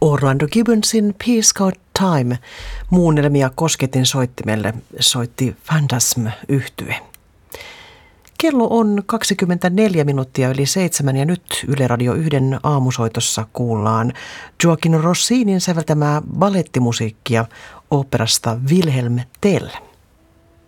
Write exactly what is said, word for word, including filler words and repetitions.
Orlando Gibbonsin Peace God Time muunnelmia kosketin soittimelle soitti Phantasm-yhtye. Kello on kaksikymmentäneljä minuuttia yli seitsemän ja nyt Yle Radio yhden aamusoitossa kuullaan Gioacchino Rossinin säveltämää ballettimusiikkia oopperasta Wilhelm Tell.